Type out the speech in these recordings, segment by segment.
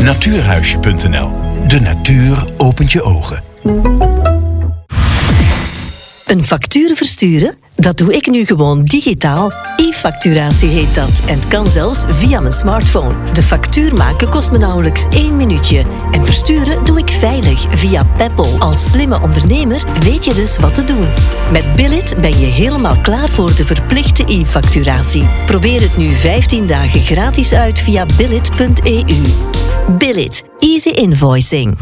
Natuurhuisje.nl. De natuur opent je ogen. Een factuur versturen? Dat doe ik nu gewoon digitaal. E-facturatie heet dat en kan zelfs via mijn smartphone. De factuur maken kost me nauwelijks 1 minuutje. En versturen doe ik veilig via Peppol. Als slimme ondernemer weet je dus wat te doen. Met Billit ben je helemaal klaar voor de verplichte e-facturatie. Probeer het nu 15 dagen gratis uit via billit.eu. Billit. Easy invoicing.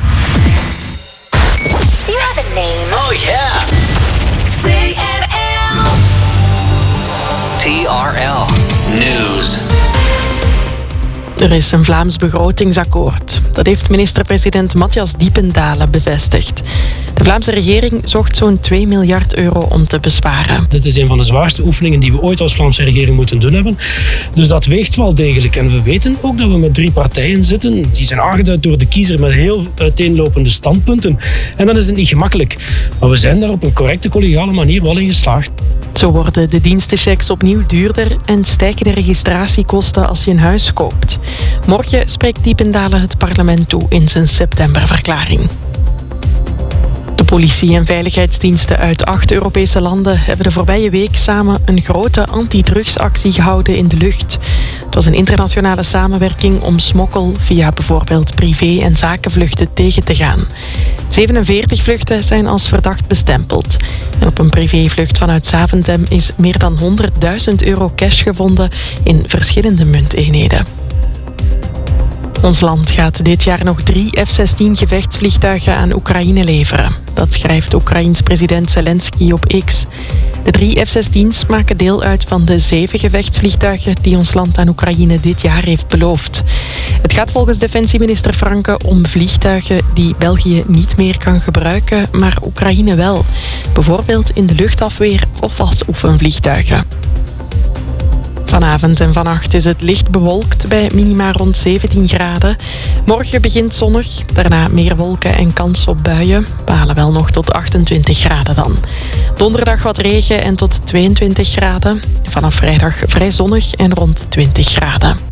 You have a name. Oh yeah. TRL Nieuws. Er is een Vlaams begrotingsakkoord. Dat heeft minister-president Matthias Diependalen bevestigd. De Vlaamse regering zocht zo'n 2 miljard euro om te besparen. Dit is een van de zwaarste oefeningen die we ooit als Vlaamse regering moeten doen hebben. Dus dat weegt wel degelijk. En we weten ook dat we met 3 partijen zitten. Die zijn aangeduid door de kiezer met heel uiteenlopende standpunten. En dan is het niet gemakkelijk. Maar we zijn daar op een correcte, collegiale manier wel in geslaagd. Zo worden de dienstenchecks opnieuw duurder en stijgen de registratiekosten als je een huis koopt. Morgen spreekt Diependalen het parlement toe in zijn septemberverklaring. De politie en veiligheidsdiensten uit 8 Europese landen hebben de voorbije week samen een grote antidrugsactie gehouden in de lucht. Het was een internationale samenwerking om smokkel via bijvoorbeeld privé- en zakenvluchten tegen te gaan. 47 vluchten zijn als verdacht bestempeld. En op een privévlucht vanuit Zaventem is meer dan 100.000 euro cash gevonden in verschillende munteenheden. Ons land gaat dit jaar nog 3 F-16 gevechtsvliegtuigen aan Oekraïne leveren. Dat schrijft Oekraïens president Zelensky op X. De 3 F-16's maken deel uit van de 7 gevechtsvliegtuigen die ons land aan Oekraïne dit jaar heeft beloofd. Het gaat volgens defensieminister Franke om vliegtuigen die België niet meer kan gebruiken, maar Oekraïne wel. Bijvoorbeeld in de luchtafweer of als oefenvliegtuigen. Vanavond en vannacht is het licht bewolkt bij minima rond 17 graden. Morgen begint zonnig, daarna meer wolken en kans op buien. We halen wel nog tot 28 graden dan. Donderdag wat regen en tot 22 graden. Vanaf vrijdag vrij zonnig en rond 20 graden.